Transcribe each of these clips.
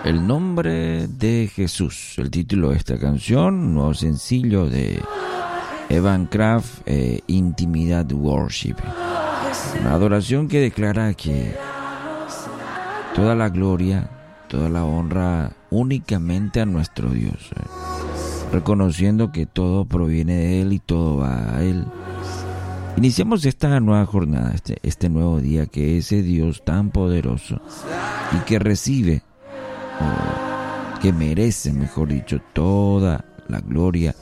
El nombre de Jesús, el título de esta canción, nuevo sencillo de Evan Kraft, Intimidad Worship. Una adoración que declara que toda la gloria, toda la honra únicamente a nuestro Dios, reconociendo que todo proviene de Él y todo va a Él. Iniciamos esta nueva jornada, este nuevo día, que ese Dios tan poderoso y que recibe, que merece, mejor dicho, toda la gloria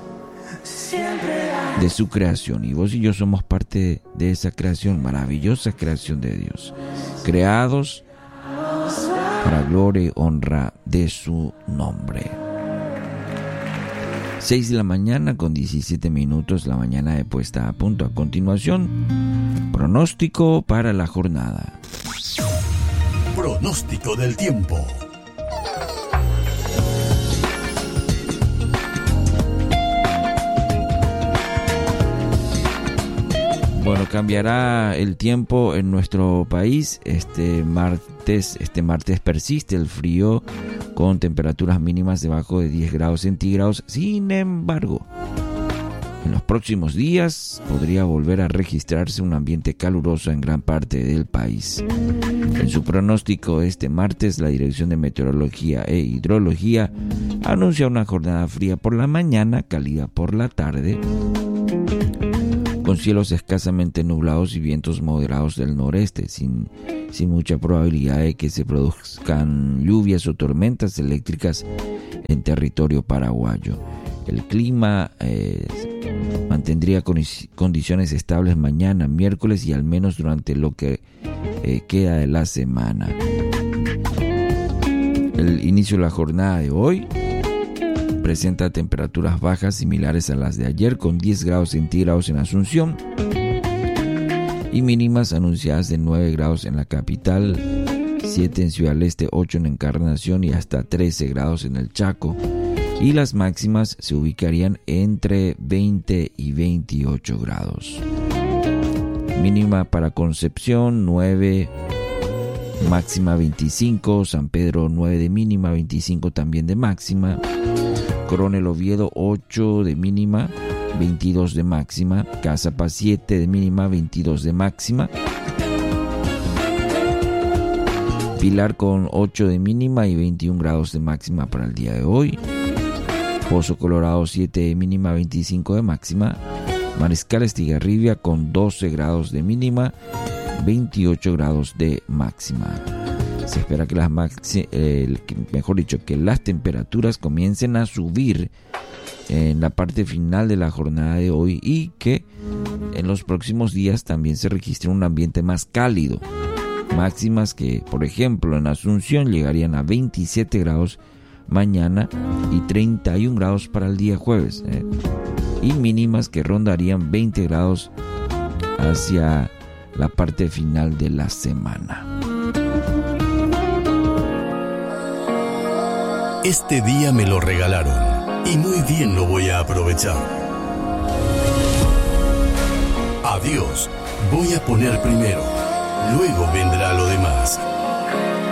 de su creación. Y vos y yo somos parte de esa creación, maravillosa creación de Dios, creados para gloria y honra de su nombre. 6 de la mañana con 17 minutos, la mañana de puesta a punto. A continuación, pronóstico para la jornada. Pronóstico del tiempo. Bueno, cambiará el tiempo en nuestro país. Este martes persiste el frío con temperaturas mínimas debajo de 10 grados centígrados. Sin embargo, en los próximos días podría volver a registrarse un ambiente caluroso en gran parte del país. En su pronóstico este martes, la Dirección de Meteorología e Hidrología anuncia una jornada fría por la mañana, cálida por la tarde, con cielos escasamente nublados y vientos moderados del noreste, sin mucha probabilidad de que se produzcan lluvias o tormentas eléctricas en territorio paraguayo. El clima mantendría condiciones estables mañana, miércoles y al menos durante lo que queda de la semana. El inicio de la jornada de hoy presenta temperaturas bajas similares a las de ayer, con 10 grados centígrados en Asunción y mínimas anunciadas de 9 grados en la capital, 7 en Ciudad del Este, 8 en Encarnación y hasta 13 grados en el Chaco. Y las máximas se ubicarían entre 20 y 28 grados. Mínima para Concepción 9, máxima 25, San Pedro 9 de mínima, 25 también de máxima. Coronel Oviedo 8 de mínima, 22 de máxima. Caazapá 7 de mínima, 22 de máxima. Pilar con 8 de mínima y 21 grados de máxima para el día de hoy. Pozo Colorado 7 de mínima, 25 de máxima. Mariscal Estigarribia con 12 grados de mínima, 28 grados de máxima. Se espera que que las temperaturas comiencen a subir en la parte final de la jornada de hoy y que en los próximos días también se registre un ambiente más cálido. Máximas que, por ejemplo, en Asunción llegarían a 27 grados mañana y 31 grados para el día jueves. Y mínimas que rondarían 20 grados hacia la parte final de la semana. Este día me lo regalaron y muy bien lo voy a aprovechar. A Dios voy a poner primero, luego vendrá lo demás.